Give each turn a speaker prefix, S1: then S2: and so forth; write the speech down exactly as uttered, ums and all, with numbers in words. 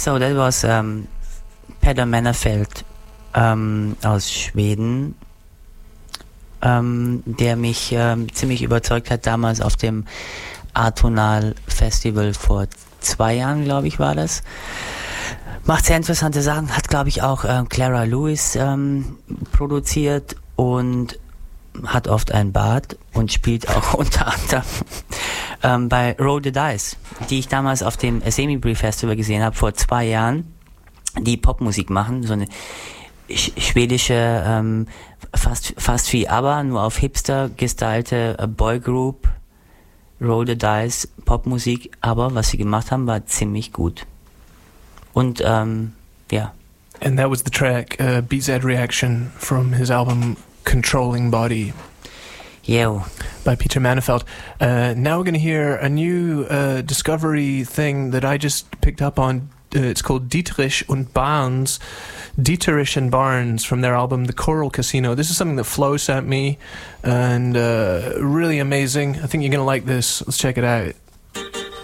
S1: So that was um, Peter Mannerfeld um, aus Schweden, um, der mich um, ziemlich überzeugt hat damals auf dem Atonal Festival vor zwei Jahren, glaube ich, war das. Macht sehr interessante Sachen, hat, glaube ich, auch ähm, Clara Lewis ähm, produziert und hat oft einen Bart und spielt auch unter anderem ähm, bei Roll the Dice, die ich damals auf dem Semibrief Festival gesehen habe, vor zwei Jahren, die Popmusik machen, so eine sch- schwedische, ähm, fast, fast wie ABBA, nur auf Hipster gestylte äh, Boygroup, Roll the Dice, Popmusik, aber was sie gemacht haben, war ziemlich gut. Und, ähm, ja.
S2: And that was the track, uh, B Z Reaction, from his album Controlling Body.
S1: Yo.
S2: By Peter Mannerfeld. Uh, now we're going to hear a new uh, Discovery thing that I just picked up on. Uh, it's called Dietrich und Barnes. Dietrich and Barnes from their album The Coral Casino. This is something that Flo sent me, and uh, really amazing. I think you're going to like this. Let's check it out.